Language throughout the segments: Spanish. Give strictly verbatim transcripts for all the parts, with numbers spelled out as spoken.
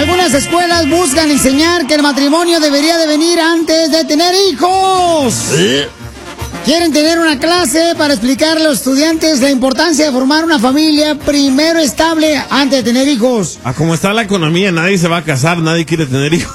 Algunas escuelas buscan enseñar que el matrimonio debería de venir antes de tener hijos. ¿Eh? Quieren tener una clase para explicar a los estudiantes la importancia de formar una familia primero estable antes de tener hijos. A como está la economía, nadie se va a casar, nadie quiere tener hijos.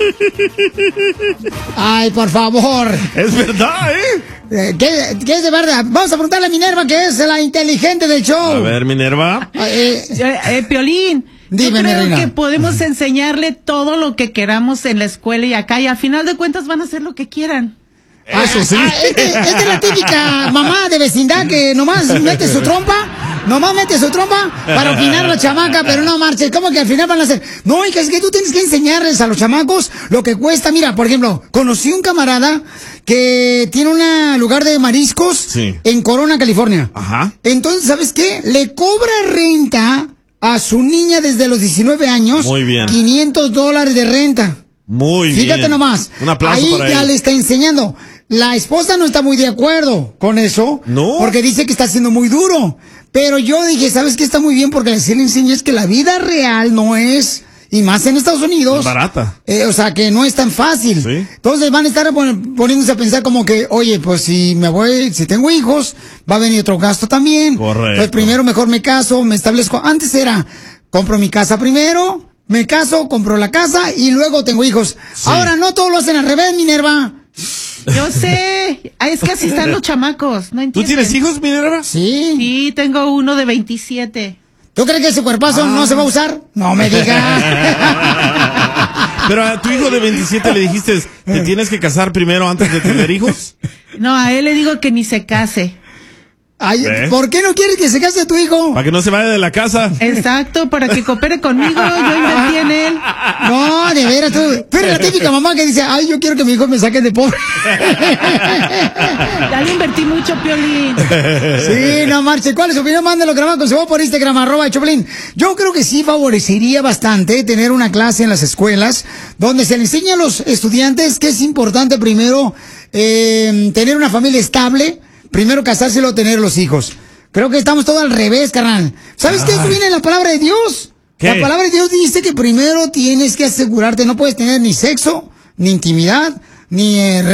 Ay, por favor. Es verdad, ¿eh? Eh, ¿Qué, ¿Qué es de verdad? Vamos a preguntarle a Minerva, que es la inteligente del show. A ver, Minerva. Eh, Eh, eh, Piolín, Dime, yo mi creo reina. que podemos enseñarle todo lo que queramos en la escuela y acá, y al final de cuentas van a hacer lo que quieran. Ah, eso sí. Ah, es, de, es de la típica mamá de vecindad que nomás mete su trompa, nomás mete su trompa para opinar a la chamaca, pero no marches. ¿Cómo que al final van a hacer? No, hija, es que tú tienes que enseñarles a los chamacos lo que cuesta. Mira, por ejemplo, conocí un camarada que tiene un lugar de mariscos Sí. en Corona, California. Ajá. Entonces, ¿sabes qué? Le cobra renta a su niña desde los diecinueve años. Muy bien. quinientos dólares de renta. Muy bien. Fíjate nomás. Un aplauso Ahí para ya él. le está enseñando. La esposa no está muy de acuerdo con eso. No. Porque dice que está siendo muy duro. Pero yo dije, ¿sabes qué? Está muy bien porque así le enseñas que la vida real no es, y más en Estados Unidos. Es barata. Eh, o sea, que no es tan fácil. Sí. Entonces van a estar pon- poniéndose a pensar como que, oye, pues si me voy, si tengo hijos, va a venir otro gasto también. Correcto. Pues primero mejor me caso, me establezco. Antes era, compro mi casa primero, me caso, compro la casa y luego tengo hijos. Sí. Ahora no todos lo hacen al revés, Minerva. Yo sé, ah, es que así están los chamacos, ¿no ¿Tú entienden? tienes hijos, Minerva? Sí. Sí, tengo uno de veintisiete. ¿Tú crees que ese cuerpazo no se va a usar? No me digas. Pero a tu hijo de veintisiete le dijiste, ¿te tienes que casar primero antes de tener hijos? No, a él le digo que ni se case. Ay, ¿Ves? ¿por qué no quieres que se case tu hijo? Para que no se vaya de la casa. Exacto, para que coopere conmigo, yo invertí en él. No, de veras, tú, tú eres la típica mamá que dice, ay, yo quiero que mi hijo me saque de pobre. Ya le invertí mucho, Piolín. Sí, no marche. ¿Cuál es su opinión? Mándalo grabado con su voz por Instagram, arroba el Choplin. Yo creo que sí favorecería bastante tener una clase en las escuelas donde se le enseña a los estudiantes que es importante primero eh, tener una familia estable, primero casarse y luego tener los hijos. Creo que estamos todo al revés, carnal. ¿Sabes qué? Esto viene en la palabra de Dios. ¿Qué? La palabra de Dios dice que primero tienes que asegurarte, no puedes tener ni sexo, ni intimidad, ni... Eh,